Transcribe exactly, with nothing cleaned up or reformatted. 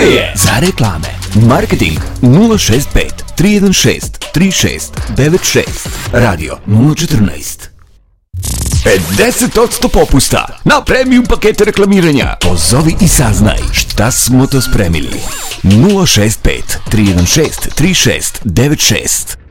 je za reklame. Marketing nula šest pet tri jedan šest tri šest devet šest. Radio nula četrnaest. pedeset posto popusta na premium pakete reklamiranja. Pozovi i saznaj šta smo to spremili. nula šest pet tri jedan šest tri šest devet šest.